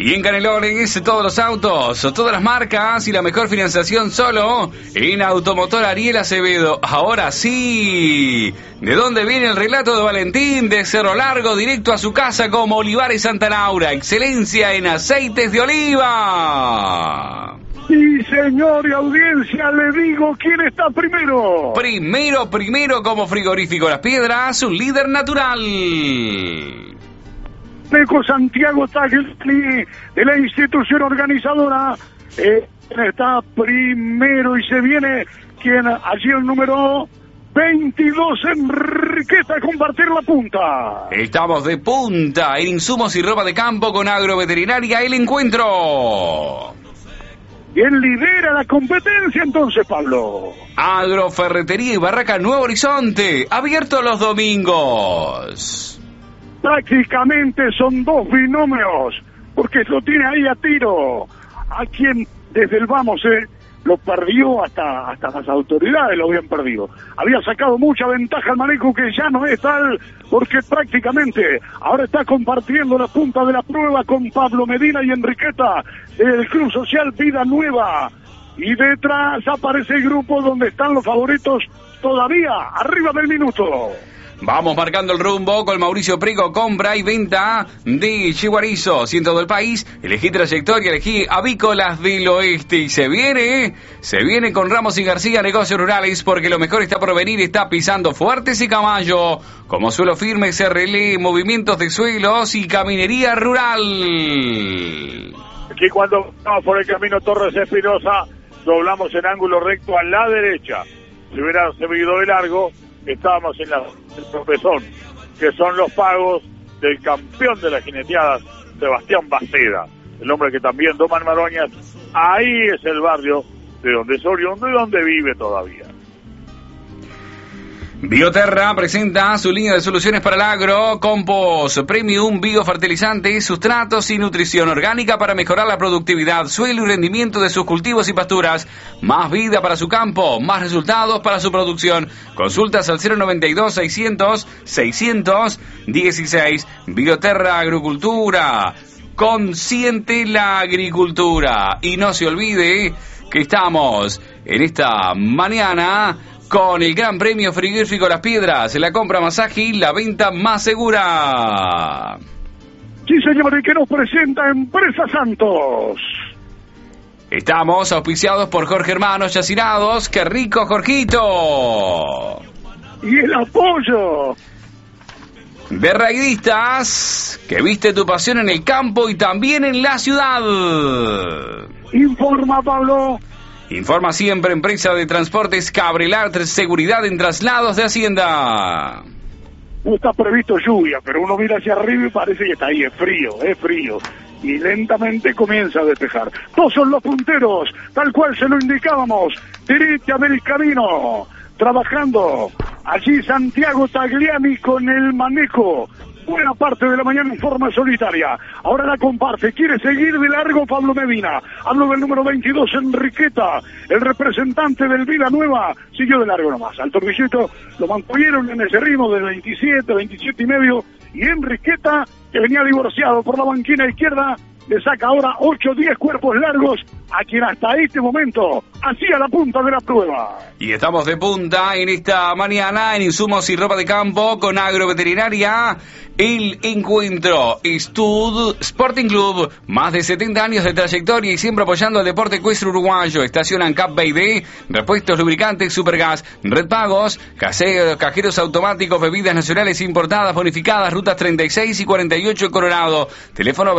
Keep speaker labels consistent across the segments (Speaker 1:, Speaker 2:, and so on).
Speaker 1: Y en Canelones, todos los autos, todas las marcas y la mejor financiación solo en Automotor Ariel Acevedo. Ahora sí, ¿de dónde viene el relato de Valentín? De Cerro Largo, directo a su casa como Olivares Santa Laura. Excelencia en aceites de oliva.
Speaker 2: Sí, señor, y audiencia, le digo quién está primero.
Speaker 1: Primero como Frigorífico Las Piedras, un líder natural.
Speaker 2: Santiago Tagliani, de la institución organizadora, está primero y se viene quien allí el número 22, Enriqueta, a compartir la punta.
Speaker 1: Estamos de punta en insumos y ropa de campo con Agroveterinaria El Encuentro.
Speaker 2: ¿Quién lidera la competencia entonces, Pablo?
Speaker 1: Agroferretería y Barraca Nuevo Horizonte, abierto los domingos.
Speaker 2: Prácticamente son dos binomios, porque lo tiene ahí a tiro. A quien desde el vamos, lo perdió hasta las autoridades lo habían perdido. Había sacado mucha ventaja al manejo, que ya no es tal, porque prácticamente ahora está compartiendo la punta de la prueba con Pablo Medina y Enriqueta del Club Social Vida Nueva. Y detrás aparece el grupo donde están los favoritos todavía arriba del minuto.
Speaker 1: Vamos marcando el rumbo con Mauricio Prigo, compra y venta de Chiguarizo, ciento del país. Elegí trayectoria, elegí avícolas del oeste y se viene con Ramos y García, negocios rurales, porque lo mejor está por venir, está pisando Fuertes y Camayo, como suelo firme, CRL, movimientos de suelos y caminería rural.
Speaker 3: Aquí cuando vamos por el camino Torres Espinosa, doblamos en ángulo recto a la derecha. Si hubiera seguido de largo, estábamos en el tropezón, que son los pagos del campeón de las jineteadas, Sebastián Baceda, el hombre que también doma en Maroñas. Ahí es el barrio de donde es oriundo y donde vive todavía.
Speaker 1: Bioterra presenta su línea de soluciones para el agro, compost, premium, biofertilizantes, sustratos y nutrición orgánica para mejorar la productividad, suelo y rendimiento de sus cultivos y pasturas. Más vida para su campo, más resultados para su producción. Consultas al 092-600-616. Bioterra Agricultura. Consciente la agricultura. Y no se olvide que estamos en esta mañana con el Gran Premio Frigorífico Las Piedras, la compra más ágil, la venta más segura.
Speaker 2: Sí, señor, y que nos presenta Empresa Santos.
Speaker 1: Estamos auspiciados por Jorge Hermanos Yacinados. ¡Qué rico, Jorgito!
Speaker 2: Y el apoyo
Speaker 1: de Raidistas, que viste tu pasión en el campo y también en la ciudad.
Speaker 2: Informa, Pablo.
Speaker 1: Informa siempre empresa de transportes Cabrelart, seguridad en traslados de Hacienda.
Speaker 2: No está previsto lluvia, pero uno mira hacia arriba y parece que está ahí, es frío. Y lentamente comienza a despejar. Todos son los punteros, tal cual se lo indicábamos, derecha del camino, trabajando. Allí Santiago Tagliani con el manejo. Buena parte de la mañana en forma solitaria. Ahora la comparte. Quiere seguir de largo Pablo Medina. Hablo del número 22, Enriqueta. El representante del Vida Nueva siguió de largo nomás. Al Torvillito lo mantuvieron en ese ritmo de 27 y medio. Y Enriqueta, que venía divorciado por la banquina izquierda, le saca ahora 8 o 10 cuerpos largos a quien hasta este momento hacía la punta de la prueba.
Speaker 1: Y estamos de punta en esta mañana en insumos y ropa de campo con Agroveterinaria El Encuentro. Stud Sporting Club, más de 70 años de trayectoria y siempre apoyando al deporte ecuestre uruguayo. Estación ANCAP BD, repuestos, lubricantes, Supergas, Red Pagos, cajeros automáticos, bebidas nacionales importadas, bonificadas, rutas 36 y 48 en Coronado. Teléfono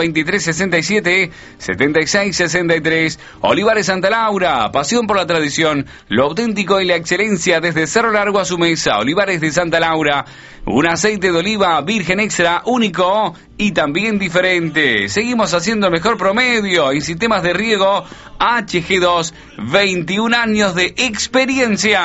Speaker 1: 2367-7663. Olivares Santa Laura, pasión por la tradición, lo auténtico y la excelencia desde Cerro Largo a su mesa. Olivares de Santa Laura, un aceite de oliva virgen extra, único y también diferente. Seguimos haciendo el mejor promedio en sistemas de riego HG2, 21 años de experiencia.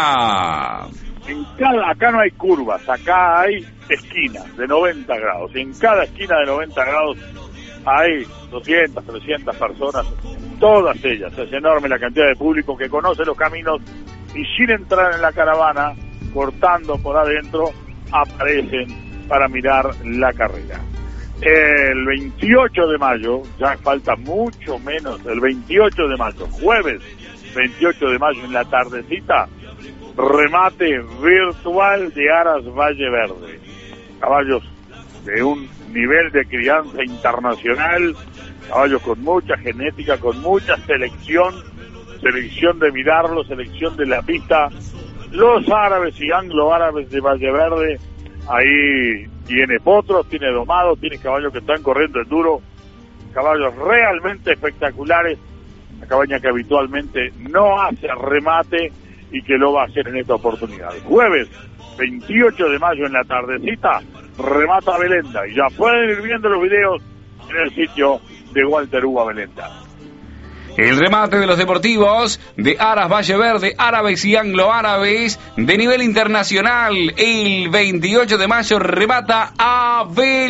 Speaker 3: Acá no hay curvas, acá hay esquinas de 90 grados. En cada esquina de 90 grados hay 200, 300 personas, todas ellas. Es enorme la cantidad de público que conoce los caminos y sin entrar en la caravana, cortando por adentro, aparecen para mirar la carrera. El 28 de mayo, ya falta mucho menos, el 28 de mayo, jueves 28 de mayo en la tardecita, remate virtual de Aras Valle Verde. Caballos de un nivel de crianza internacional, caballos con mucha genética, con mucha selección de mirarlo, selección de la pista. Los árabes y anglo-árabes de Valle Verde, ahí tiene potros, tiene domados, tiene caballos que están corriendo el duro, caballos realmente espectaculares, la cabaña que habitualmente no hace remate y que lo va a hacer en esta oportunidad. Jueves 28 de mayo en la tardecita, remata Belenda, y ya pueden ir viendo los videos en el sitio de Walter Uva Belenda.
Speaker 1: El remate de los deportivos de Aras Valle Verde, árabes y anglo-árabes de nivel internacional. El 28 de mayo remata a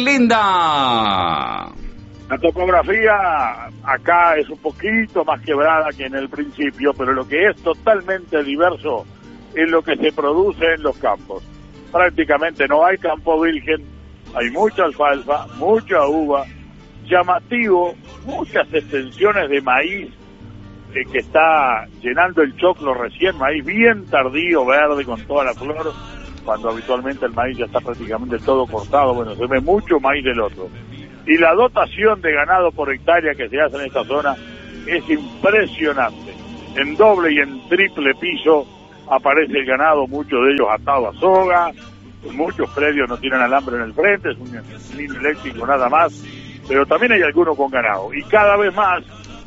Speaker 1: Belenda.
Speaker 3: La topografía acá es un poquito más quebrada que en el principio, pero lo que es totalmente diverso es lo que se produce en los campos. Prácticamente no hay campo virgen, hay mucha alfalfa, mucha uva, llamativo, muchas extensiones de maíz que está llenando el choclo recién, maíz bien tardío, verde, con toda la flor, cuando habitualmente el maíz ya está prácticamente todo cortado. Bueno, se ve mucho maíz del otro. Y la dotación de ganado por hectárea que se hace en esta zona es impresionante. En doble y en triple piso aparece el ganado, muchos de ellos atados a soga, muchos predios no tienen alambre en el frente, es un hilo eléctrico nada más, pero también hay algunos con ganado. Y cada vez más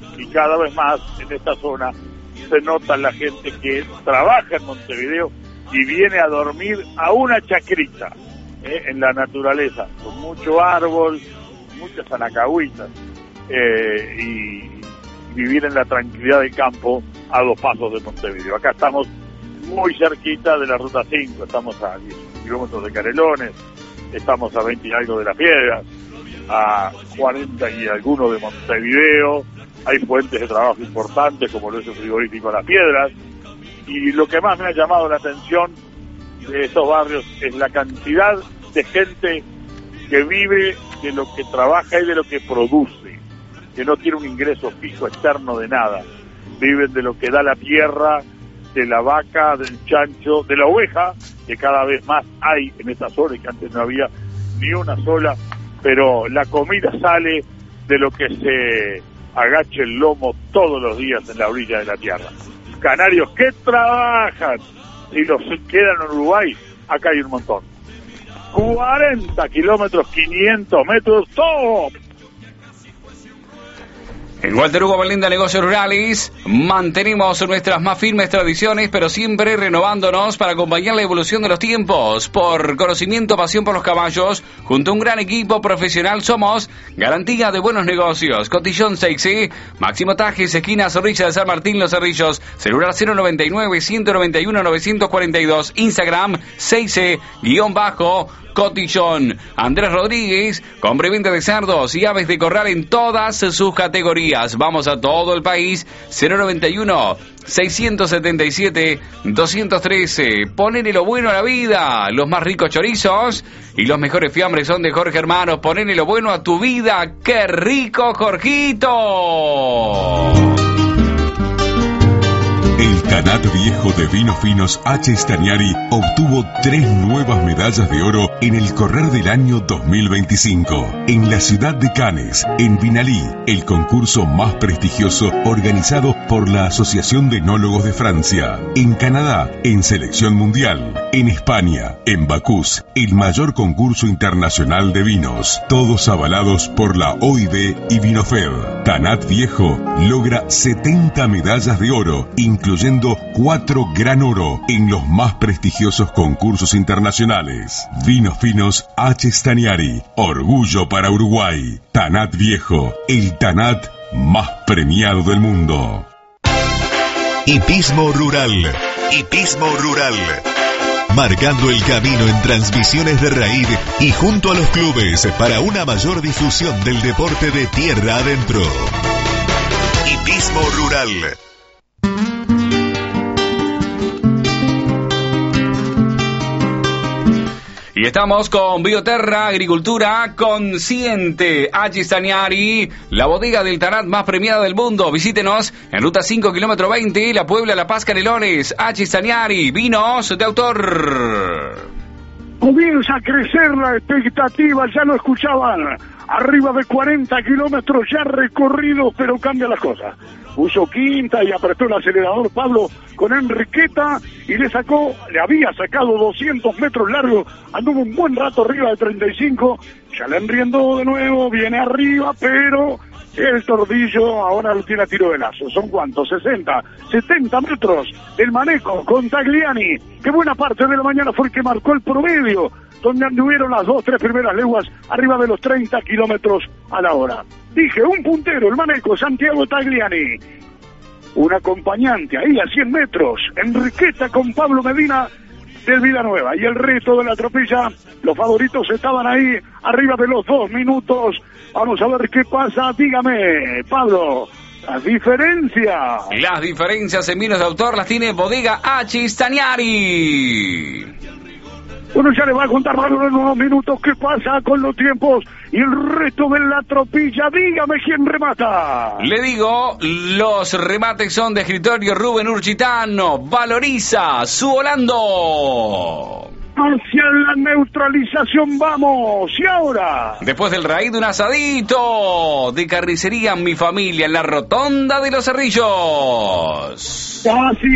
Speaker 3: en esta zona se nota la gente que trabaja en Montevideo y viene a dormir a una chacrita, en la naturaleza, con mucho árbol, muchas anacahuitas, y vivir en la tranquilidad del campo a 2 pasos de Montevideo. Acá estamos muy cerquita de la Ruta 5, estamos a 10 kilómetros de Canelones, estamos a 20 y algo de Las Piedras, a 40 y alguno de Montevideo. Hay fuentes de trabajo importantes como lo es el frigorífico Las Piedras, y lo que más me ha llamado la atención de estos barrios es la cantidad de gente que vive de lo que trabaja y de lo que produce, que no tiene un ingreso fijo externo de nada, viven de lo que da la tierra, de la vaca, del chancho, de la oveja, que cada vez más hay en esta zona y que antes no había ni una sola, pero la comida sale de lo que se agache el lomo todos los días en la orilla de la tierra. Canarios que trabajan y los quedan en Uruguay, acá hay un montón. 40 kilómetros, 500 metros, todo.
Speaker 1: En Walter Hugo Belenda Negocios Rurales mantenemos nuestras más firmes tradiciones, pero siempre renovándonos para acompañar la evolución de los tiempos. Por conocimiento, pasión por los caballos, junto a un gran equipo profesional somos garantía de buenos negocios. Cotillón 6C, Máximo Tajes, esquina Zorrilla de San Martín, Los Cerrillos, celular 099-191-942, Instagram 6C_Cotillón. Andrés Rodríguez, compra y venta de cerdos y aves de corral en todas sus categorías. Vamos a todo el país. 091-677-213. Ponele lo bueno a la vida. Los más ricos chorizos y los mejores fiambres son de Jorge Hermanos. Ponele lo bueno a tu vida. ¡Qué rico, Jorgito!
Speaker 4: El Tanat Viejo de Vinos Finos H. Stagnari obtuvo 3 nuevas medallas de oro en el correr del año 2025. En la ciudad de Cannes, en Vinalí, el concurso más prestigioso organizado por la Asociación de Enólogos de Francia. En Canadá, en Selección Mundial. En España, en Bacús, el mayor concurso internacional de vinos. Todos avalados por la OIB y Vinofed. Tanat Viejo logra 70 medallas de oro, incluyendo 4 gran oro en los más prestigiosos concursos internacionales. Vinos Finos H. Stagnari, orgullo para Uruguay. Tanat Viejo, el Tanat más premiado del mundo.
Speaker 5: Hipismo Rural. Hipismo Rural. Marcando el camino en transmisiones de raíz y junto a los clubes para una mayor difusión del deporte de tierra adentro. Hipismo Rural.
Speaker 1: Y estamos con Bioterra, Agricultura Consciente. H. Stagnari, la bodega del Tanat más premiada del mundo. Visítenos en ruta 5, kilómetro 20, La Puebla, La Paz, Canelones. H. Stagnari, vinos de autor.
Speaker 2: Comienza a crecer la expectativa, ya lo escuchaban. Arriba de 40 kilómetros ya recorridos, pero cambia las cosas. Puso quinta y apretó el acelerador Pablo con Enriqueta y le había sacado 200 metros largos, anduvo un buen rato arriba de 35, ya le enriendó de nuevo, viene arriba, pero el Tordillo ahora lo tiene a tiro de lazo. ¿Son cuántos? 60, 70 metros del manejo con Tagliani, que buena parte de la mañana fue el que marcó el promedio, donde anduvieron las 2-3 primeras leguas arriba de los 30 kilómetros a la hora. Dije, un puntero, el manejo, Santiago Tagliani. Un acompañante ahí a 100 metros, Enriqueta con Pablo Medina del Villanueva. Y el resto de la tropilla, los favoritos estaban ahí arriba de los 2 minutos. Vamos a ver qué pasa. Dígame, Pablo, las diferencias.
Speaker 1: Las diferencias en vinos de autor las tiene Bodega H. Stagnari.
Speaker 2: Bueno, ya le va a contar Pablo en unos minutos qué pasa con los tiempos y el resto de la tropilla. Dígame quién remata.
Speaker 1: Le digo, los remates son de escritorio Rubén Urchitano. Valoriza su Holando.
Speaker 2: Hacia la neutralización vamos. Y ahora,
Speaker 1: después del raíz de un asadito de carnicería Mi Familia en la Rotonda de los Cerrillos.
Speaker 2: Casi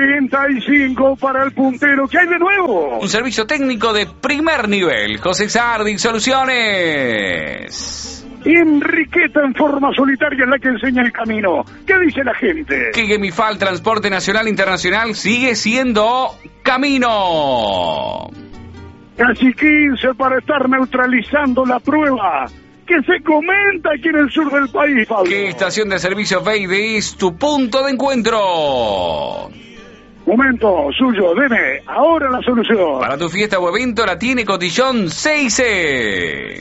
Speaker 2: 45 para el puntero. ¿Qué hay de nuevo?
Speaker 1: Un servicio técnico de primer nivel. José Sardi Soluciones.
Speaker 2: Enriqueta en forma solitaria es la que enseña el camino. ¿Qué dice la gente?
Speaker 1: Que Gemifal Transporte Nacional e Internacional sigue siendo camino.
Speaker 2: Casi 15 para estar neutralizando la prueba. Que se comenta aquí en el sur del país, Pablo.
Speaker 1: ¿Qué estación de servicio Veide es tu punto de encuentro?
Speaker 2: Momento suyo, deme ahora la solución.
Speaker 1: Para tu fiesta o evento la tiene Cotillón 6C.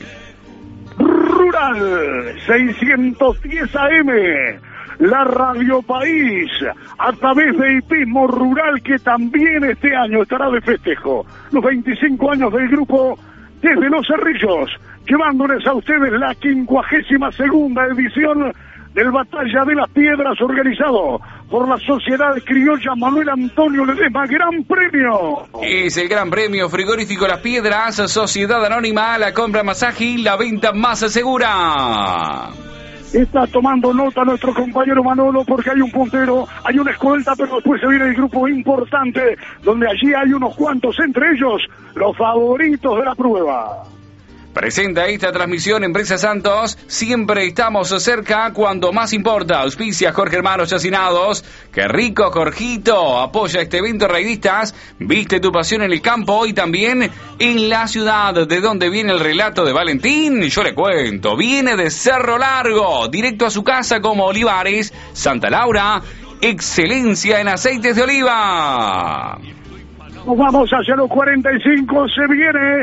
Speaker 2: Rural 610 AM, la Radio País, a través de Hipismo Rural, que también este año estará de festejo. Los 25 años del grupo desde Los Cerrillos, llevándoles a ustedes la 52ª edición del Batalla de las Piedras, organizado por la Sociedad Criolla Manuel Antonio Ledesma. Gran premio.
Speaker 1: Es el gran premio Frigorífico Las Piedras, Sociedad Anónima, la compra más ágil, la venta más segura.
Speaker 2: Está tomando nota nuestro compañero Manolo, porque hay un puntero, hay una escolta, pero después se viene el grupo importante, donde allí hay unos cuantos, entre ellos los favoritos de la prueba.
Speaker 1: Presenta esta transmisión Empresa Santos. Siempre estamos cerca cuando más importa. Auspicia Jorge Hermanos Chacinados. Qué rico, Jorgito. Apoya este evento raidistas. Viste tu pasión en el campo y también en la ciudad. ¿De dónde viene el relato de Valentín? Yo le cuento. Viene de Cerro Largo. Directo a su casa como Olivares, Santa Laura. Excelencia en aceites de oliva.
Speaker 2: Nos vamos hacia los 45. Se viene.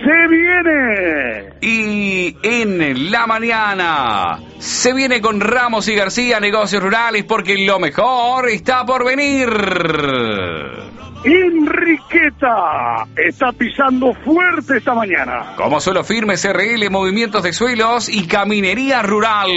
Speaker 1: Y en la mañana se viene con Ramos y García, negocios rurales, porque lo mejor está por venir.
Speaker 2: Enriqueta está pisando fuerte esta mañana.
Speaker 1: Como suelo firme, CRL, movimientos de suelos y caminería rural.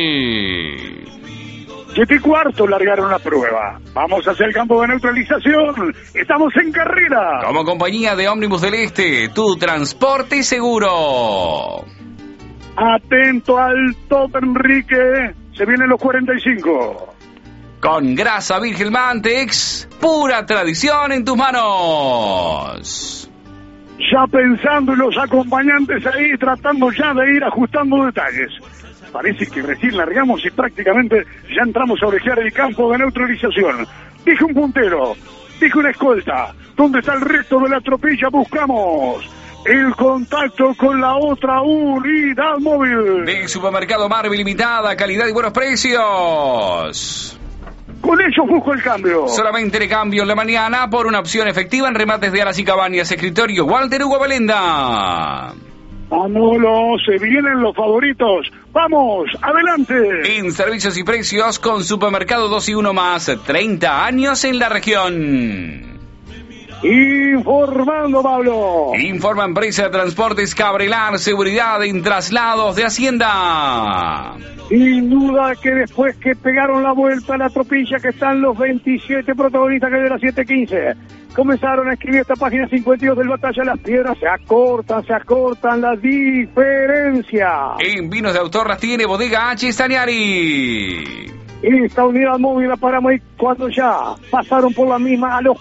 Speaker 2: 7:15 largaron la prueba. Vamos hacia el campo de neutralización. Estamos en carrera.
Speaker 1: Como compañía de Ómnibus del Este, tu transporte seguro.
Speaker 2: Atento al top, Enrique. Se vienen los 45.
Speaker 1: Con grasa virgen Mantex, pura tradición en tus manos.
Speaker 2: Ya pensando en los acompañantes ahí, tratando ya de ir ajustando detalles. Parece que recién largamos y prácticamente ya entramos a orejear el campo de neutralización. Dije un puntero, dije una escolta. ¿Dónde está el resto de la tropilla? Buscamos el contacto con la otra unidad móvil.
Speaker 1: De Supermercado Marvel Limitada, calidad y buenos precios.
Speaker 2: Con ellos busco el cambio.
Speaker 1: Solamente le cambio en la mañana por una opción efectiva en remates de alas y cabañas. Escritorio Walter Hugo Valenda.
Speaker 2: Manolo, se vienen los favoritos. ¡Vamos, adelante!
Speaker 1: En servicios y precios con Supermercado 2 y 1 más. 30 años en la región.
Speaker 2: Informando, Pablo.
Speaker 1: Informa Empresa de Transportes Cabrelar, seguridad en traslados de Hacienda.
Speaker 2: Sin duda que después que pegaron la vuelta a la tropilla, que están los 27 protagonistas que de las 7:15, comenzaron a escribir esta página 52 del Batalla, las piedras se acortan la diferencia.
Speaker 1: En Vinos de Autor las tiene Bodega H. Stagnari.
Speaker 2: Esta unidad móvil la paramos ahí cuando ya pasaron por la misma a los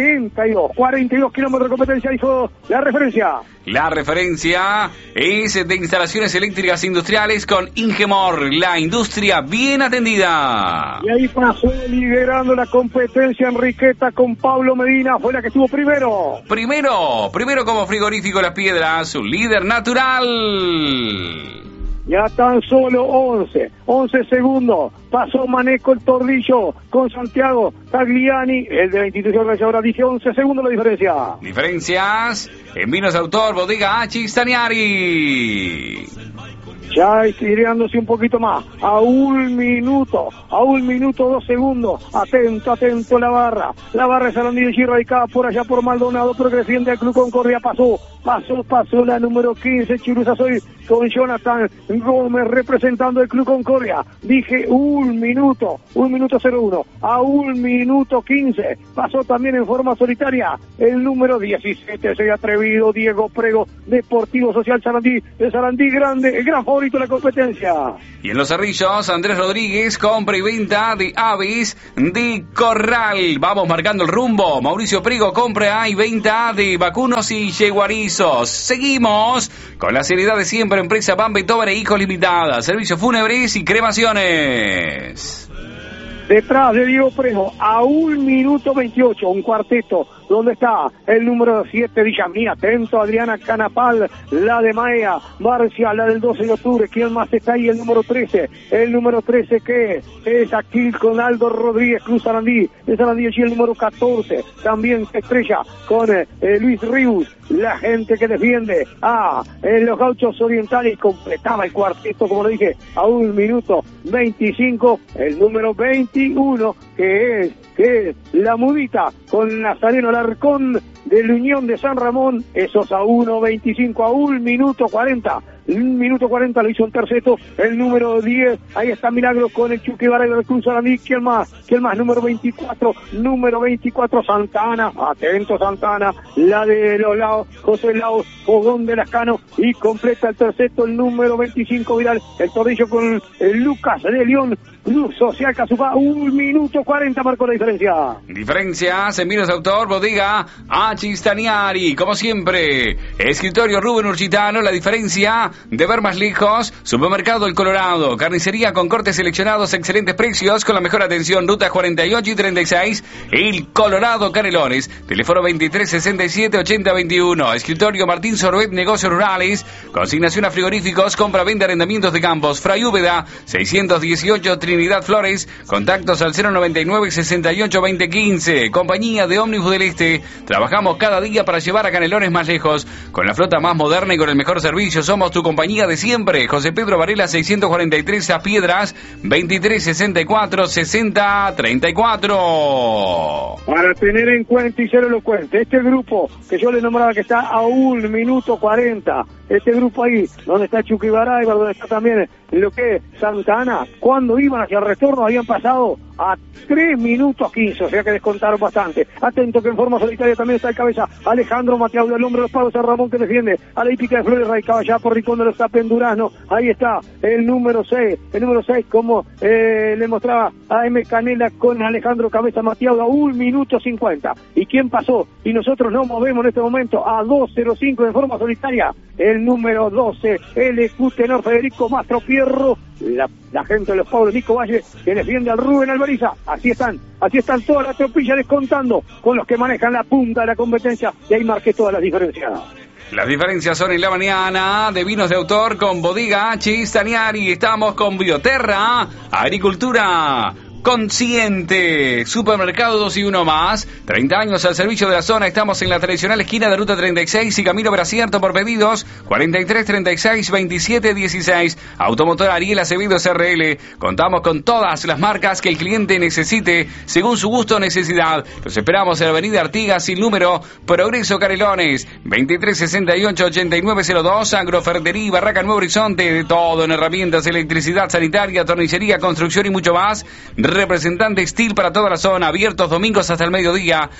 Speaker 2: 42 kilómetros de competencia, hizo la referencia.
Speaker 1: La referencia es de instalaciones eléctricas industriales con Ingemor, la industria bien atendida.
Speaker 2: Y ahí pasó liderando la competencia Enriqueta con Pablo Medina, fue la que estuvo primero.
Speaker 1: Primero como frigorífico Las Piedras, su líder natural.
Speaker 2: Ya tan solo 11 segundos. Pasó Maneco el Tordillo con Santiago Tagliani, el de la institución de ahora dice 11 segundos la diferencia.
Speaker 1: Diferencias en Vinos de Autor, Bodega H. Stagnari.
Speaker 2: Ya estirándose un poquito más, a 1 minuto, 2 segundos, atento la barra de Sarandí de Giro, radicada por allá por Maldonado, pero que defiende al Club Concordia, pasó la número 15, Chiruzazoy, con Jonathan Gómez representando el Club Concordia, dije 1 minuto 01, a 1 minuto 15, pasó también en forma solitaria, el número 17, ese atrevido Diego Prego, Deportivo Social Sarandí, de Sarandí Grande, el gran favorito de la competencia.
Speaker 1: Y en Los Cerrillos, Andrés Rodríguez, compra y venta de aves de corral. Vamos marcando el rumbo. Mauricio Prigo, compra y venta de vacunos y yeguarizos. Seguimos con la seriedad de siempre. Empresa Bambe Tobar e Hijos Limitada. Servicios fúnebres y cremaciones.
Speaker 2: Detrás de Diego Prego, a 1 minuto 28, un cuarteto, donde está el número 7, Villamí, atento, Adriana Canapal, la de Maea, Marcia, la del 12 de octubre, ¿quién más está ahí? El número 13 que es aquí con Aldo Rodríguez, Cruz Sarandí, de Sarandí, allí el número 14, también se estrella con Luis Ríos, la gente que defiende a los Gauchos Orientales, completaba el cuarteto, como lo dije, a 1 minuto 25, el número 21, que es la Mudita con Nazareno Larcón de la Unión de San Ramón, esos a 1.25, a 1 minuto 40. 1 minuto 40 lo hizo en terceto, el número 10, ahí está Milagro con el Chucky Varay del Cruz Sarandí, ¿quién más? Número 24, Santana, atento Santana, la de los lados, José Laos, Fogón de Lascano, y completa el terceto, el número 25, Vidal, el Tordillo con el Lucas de León, Club Social Cazupá, 1 minuto 40 marcó la diferencia.
Speaker 1: Diferencias en Vinos de Autor, Bodega H. Stagnari, como siempre, escritorio Rubén Urchitano, la diferencia de ver más lejos, Supermercado El Colorado, carnicería con cortes seleccionados, excelentes precios, con la mejor atención, rutas 48 y 36, El Colorado Canelones, teléfono 2367-8021, escritorio Martín Sorbet, negocios rurales, consignación a frigoríficos, compra-venta, arrendamientos de campos, Fray Úbeda, 618 Trinidad Flores, contactos al 099-68-2015, compañía de Ómnibus del Este, trabajamos cada día para llevar a Canelones más lejos, con la flota más moderna y con el mejor servicio, somos tu compañía de siempre. José Pedro Varela 643 a Piedras, 2364-6034.
Speaker 2: Para tener en cuenta y ser elocuente, este grupo que yo le nombraba que está a 1 minuto 40, este grupo ahí, donde está Chucky Varay, donde está también lo que es Santa Ana, cuando iban hacia el retorno habían pasado a 3 minutos 15, o sea que descontaron bastante. Atento que en forma solitaria también está el cabeza Alejandro Mateau del hombre de los pagos, San Ramón que defiende a la hípica de Flores, radicaba ya por Rincón de los Tapen Durazno, ahí está el número 6 como le mostraba a M. Canela con Alejandro Cabeza Mateau a 1 minuto 50. ¿Y quién pasó? Y nosotros nos movemos en este momento a 2.05 en forma solitaria, el número 12, el Tenor Federico Mastro Pierro, la gente de los Pablos, Nico Valle, que defiende al Rubén Alvariza. Así están todas las tropillas descontando con los que manejan la punta de la competencia, y ahí marqué todas las diferencias.
Speaker 1: Las diferencias son en la mañana de Vinos de Autor con Bodega H. Stagnari. Estamos con Bioterra, Agricultura consciente. Supermercado 2 y 1 más. 30 años al servicio de la zona. Estamos en la tradicional esquina de Ruta 36 y Camino Bracierto por pedidos 43 36 27 16. Automotor Ariel Acevedo SRL. Contamos con todas las marcas que el cliente necesite según su gusto o necesidad. Los esperamos en la avenida Artigas sin número, Progreso Canelones, 2368 8902. Agroferretería y Barraca Nuevo Horizonte. De todo en herramientas, electricidad, sanitaria, tornillería, construcción y mucho más. Representante Steel para toda la zona, abiertos domingos hasta el mediodía.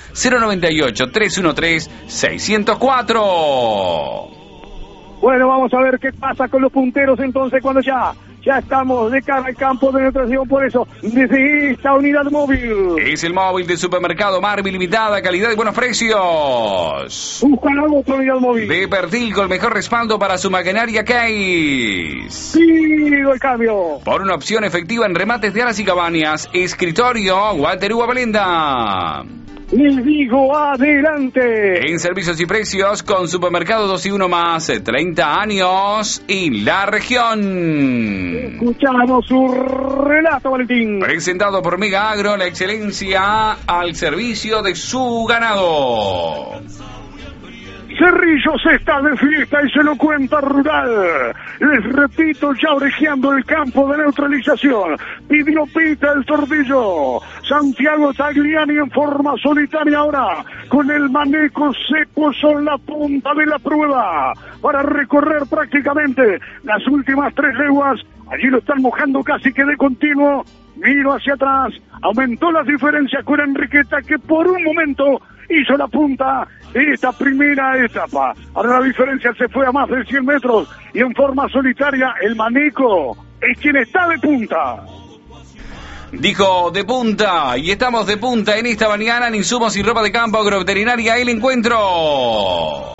Speaker 1: 098-313-604.
Speaker 2: Bueno, vamos a ver qué pasa con los punteros entonces cuando ya estamos de cara al campo de neutralización. Por eso, desde esta unidad móvil.
Speaker 1: Es el móvil de Supermercado Marvel, limitada, calidad y buenos precios.
Speaker 2: Buscan a otra unidad móvil.
Speaker 1: De Pertil, con el mejor respaldo para su maquinaria Case.
Speaker 2: Pido el cambio.
Speaker 1: Por una opción efectiva en remates de alas y cabañas. Escritorio, Walter Uva Belenda.
Speaker 2: Les digo adelante.
Speaker 1: En servicios y precios con Supermercado 2 y 1 más, 30 años y la región.
Speaker 2: Escuchamos su relato, Valentín.
Speaker 1: Presentado por Mega Agro, la excelencia al servicio de su ganado.
Speaker 2: Cerrillos está de fiesta y se lo cuenta Rural. Les repito, ya orejeando el campo de neutralización. Pidió pita el Tordillo. Santiago Tagliani en forma solitaria ahora. Con el manejo seco son la punta de la prueba. Para recorrer prácticamente las últimas 3 leguas. Allí lo están mojando casi que de continuo. Miro hacia atrás. Aumentó las diferencias con Enriqueta, que por un momento hizo la punta de esta primera etapa. Ahora la diferencia se fue a más de 100 metros y en forma solitaria el Maneco es quien está de punta.
Speaker 1: Dijo de punta, y estamos de punta en esta mañana en insumos y ropa de campo agroveterinaria. El encuentro.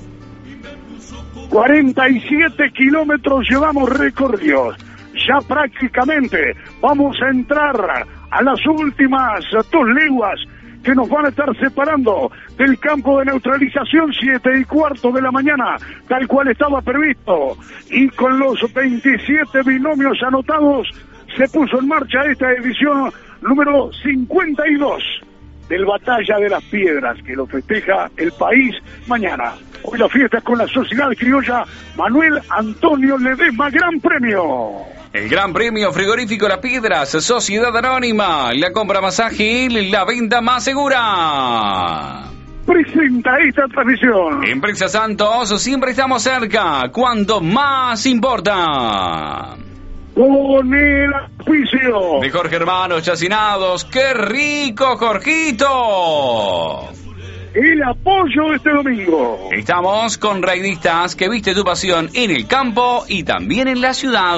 Speaker 2: 47 kilómetros llevamos recorridos. Ya prácticamente vamos a entrar a las últimas 2 leguas que nos van a estar separando del campo de neutralización. 7:15 de la mañana, tal cual estaba previsto. Y con los 27 binomios anotados, se puso en marcha esta edición número 52 del Batalla de las Piedras, que lo festeja el país mañana. Hoy la fiesta es con la Sociedad Criolla Manuel Antonio Ledesma, Gran Premio.
Speaker 1: El Gran Premio Frigorífico Las Piedras, Sociedad Anónima, la compra más ágil, la venta más segura.
Speaker 2: Presenta esta transmisión.
Speaker 1: Empresa Santos, siempre estamos cerca, cuando más importa.
Speaker 2: Con el auspicio
Speaker 1: de Jorge Hermanos Chacinados. ¡Qué rico, Jorgito!
Speaker 2: El apoyo de este domingo.
Speaker 1: Estamos con raidistas que viste tu pasión en el campo y también en la ciudad.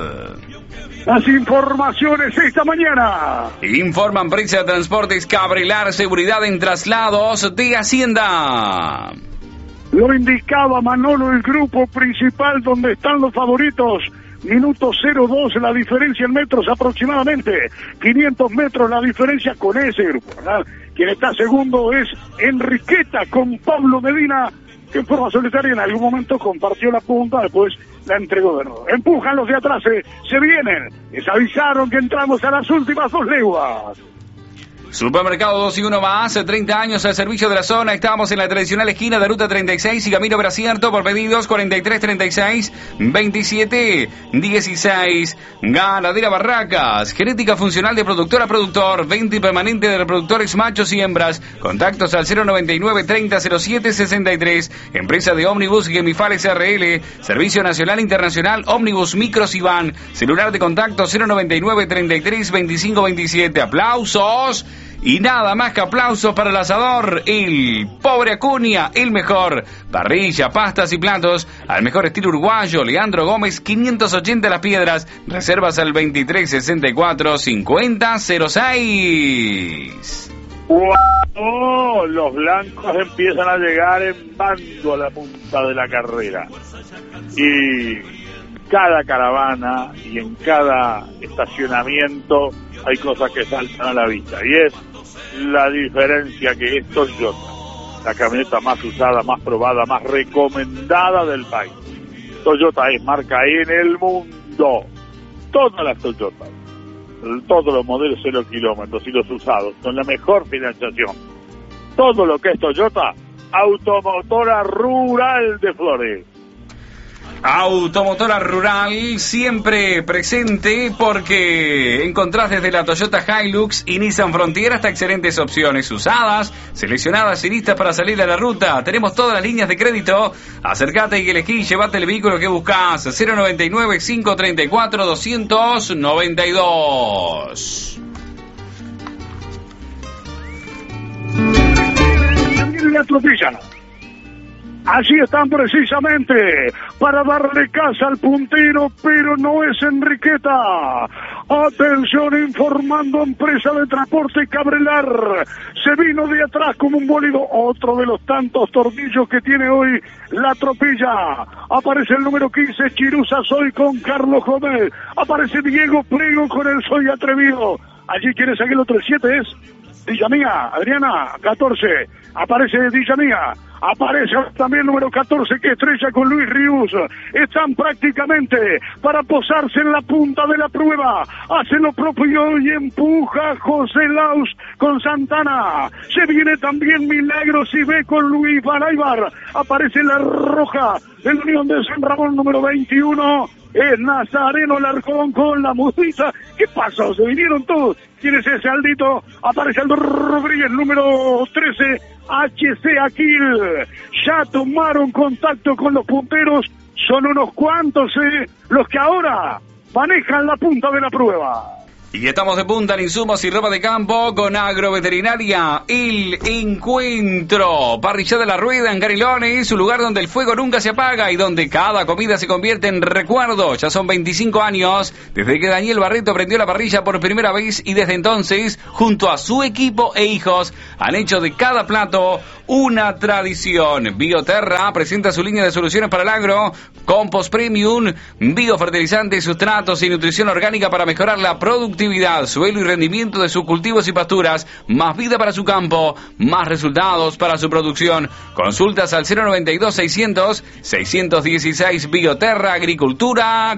Speaker 2: Las informaciones esta mañana.
Speaker 1: Informa Empresa de Transportes Cabrelar, seguridad en traslados de Hacienda.
Speaker 2: Lo indicaba Manolo, el grupo principal donde están los favoritos. Minuto 02 la diferencia en metros aproximadamente. 500 metros la diferencia con ese grupo, ¿verdad? Quien está segundo es Enriqueta con Pablo Medina, que en forma solitaria en algún momento compartió la punta, después la entregó de nuevo. Empujan los de atrás, se vienen. Les avisaron que entramos a las últimas 2 leguas.
Speaker 1: Supermercado 2 y 1 más, 30 años al servicio de la zona. Estamos en la tradicional esquina de Ruta 36 y Camino Bracierto por pedidos 43 36 27 16. Ganadera Barracas, genética funcional de productor a productor, venta y permanente de reproductores machos y hembras. Contactos al 099 30 07 63. Empresa de ómnibus Gemifal SRL, Servicio Nacional Internacional Ómnibus Micros y Van. Celular de contacto 099 33 25 27. Aplausos. Y nada más que aplausos para el asador, el Pobre Acuña, el mejor. Parrilla, pastas y platos, al mejor estilo uruguayo. Leandro Gómez, 580 Las Piedras. Reservas al 2364-5006.
Speaker 3: Cuando los blancos empiezan a llegar en bando a la punta de la carrera. Y cada caravana y en cada estacionamiento hay cosas que saltan a la vista. Y es la diferencia que es Toyota, la camioneta más usada, más probada, más recomendada del país. Toyota es marca en el mundo. Todas las Toyotas todos los modelos 0 kilómetros y los usados, con la mejor financiación. Todo lo que es Toyota, Automotora Rural de Flores.
Speaker 1: Automotora Rural siempre presente porque encontrás desde la Toyota Hilux y Nissan Frontier hasta excelentes opciones usadas, seleccionadas y listas para salir a la ruta. Tenemos todas las líneas de crédito. Acércate y elegí y llevate el vehículo que buscas. 099-534-292.
Speaker 2: Le atropellan. Allí están precisamente para darle casa al puntero, pero no es Enriqueta. Atención, informando Empresa de Transporte Cabrelar. Se vino de atrás como un bólido, otro de los tantos tornillos que tiene hoy la tropilla. Aparece el número 15, Chirusa Soy con Carlos Gómez. Aparece Diego Prego con el Soy Atrevido. Allí quiere seguir el otro 7 es Villamía, Adriana, 14. Aparece Villamía. Aparece también el número 14 que estrella con Luis Rius. Están prácticamente para posarse en la punta de la prueba. Hace lo propio y empuja José Laus con Santana. Se viene también Milagros y ve con Luis Baraybar. Aparece la roja del Unión de San Ramón número 21. Es Nazareno Larcón con la mudita. ¿Qué pasó? Se vinieron todos. ¿Quién es ese Aldito? Aparece Aldo Rodríguez número 13. HC Aquil, ya tomaron contacto con los punteros, son unos cuantos los que ahora manejan la punta de la prueba.
Speaker 1: Y estamos de punta en insumos y ropa de campo con Agroveterinaria El Encuentro. Parrilla de la Rueda en Garilones, un lugar donde el fuego nunca se apaga y donde cada comida se convierte en recuerdo. Ya son 25 años desde que Daniel Barreto prendió la parrilla por primera vez y desde entonces, junto a su equipo e hijos, han hecho de cada plato una tradición. Bioterra presenta su línea de soluciones para el agro, compost premium, biofertilizantes, sustratos y nutrición orgánica para mejorar la productividad, suelo y rendimiento de sus cultivos y pasturas, más vida para su campo, más resultados para su producción. Consultas al 092-600-616. Bioterra, agricultura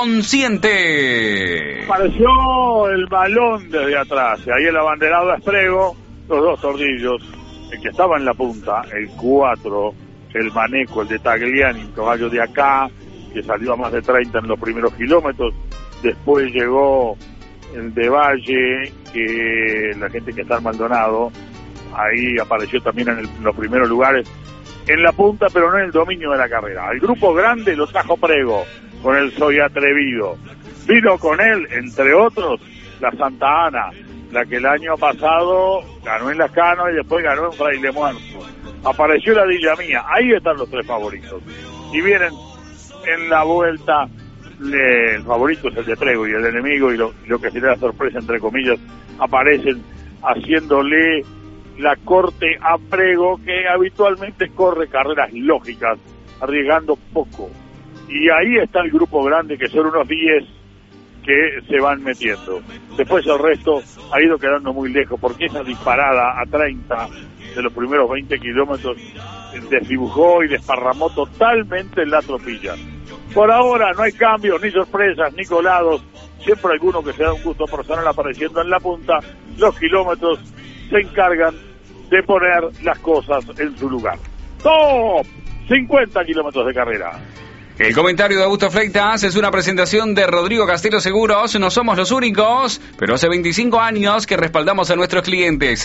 Speaker 1: consciente.
Speaker 3: Apareció el balón desde atrás, ahí el abanderado Esprego, los dos tornillos, el que estaba en la punta, el 4, el Maneco, el de Tagliani, un caballo de acá, que salió a más de 30 en los primeros kilómetros. Después llegó el de Valle, que la gente que está en Maldonado, ahí apareció también en los primeros lugares, en la punta, pero no en el dominio de la carrera. El grupo grande lo trajo Prego, con el Soy Atrevido. Vino con él, entre otros, la Santa Ana, la que el año pasado ganó en Lascano y después ganó en Fraile Muerto. Apareció la Villamía, ahí están los tres favoritos. Y vienen en la vuelta, el favorito es el de Prego y el enemigo, y lo que sería la sorpresa, entre comillas, aparecen haciéndole la corte a Prego, que habitualmente corre carreras lógicas, arriesgando poco. Y ahí está el grupo grande, que son unos 10 que se van metiendo. Después el resto ha ido quedando muy lejos, porque esa disparada a 30 de los primeros 20 kilómetros desdibujó y desparramó totalmente la tropilla. Por ahora no hay cambios, ni sorpresas, ni colados, siempre alguno que se da un gusto personal apareciendo en la punta. Los kilómetros se encargan de poner las cosas en su lugar. ¡Top! 50 kilómetros de carrera.
Speaker 1: El comentario de Augusto Fleitas es una presentación de Rodrigo Castelo Seguros. No somos los únicos, pero hace 25 años que respaldamos a nuestros clientes.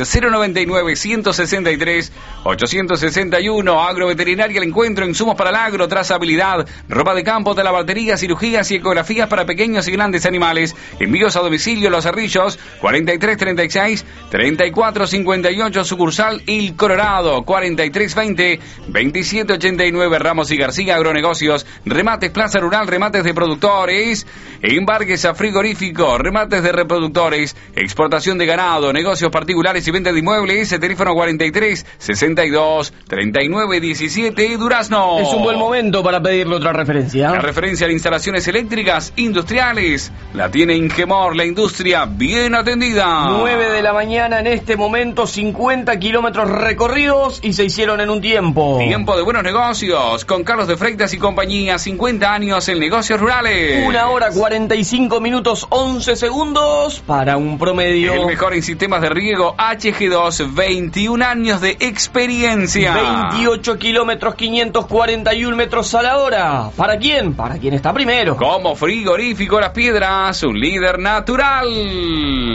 Speaker 1: 099-163-861. Agroveterinaria El Encuentro, insumos para el agro, trazabilidad, ropa de campo, talabartería, cirugías y ecografías para pequeños y grandes animales. Envíos a domicilio Los Cerrillos, 4336-3458, sucursal Il Colorado, 4320-2789, Ramos y García, Agronegocios. Remates Plaza Rural, remates de productores, embarques a frigorífico, remates de reproductores, exportación de ganado, negocios particulares y venta de inmuebles. Teléfono 43 62 39 17, Durazno.
Speaker 6: Es un buen momento para pedirle otra referencia.
Speaker 1: La referencia a instalaciones eléctricas industriales la tiene Ingemor, la industria bien atendida.
Speaker 6: 9 de la mañana en este momento, 50 kilómetros recorridos y se hicieron en un tiempo.
Speaker 1: Tiempo de buenos negocios con Carlos de Freitas y compañía. España, 50 años en negocios rurales.
Speaker 6: 1 hora 45 minutos 11 segundos para un promedio.
Speaker 1: El mejor en sistemas de riego HG2, 21 años de experiencia.
Speaker 6: 28 kilómetros, 541 metros a la hora. ¿Para quién? Para quien está primero.
Speaker 1: Como Frigorífico Las Piedras, un líder natural.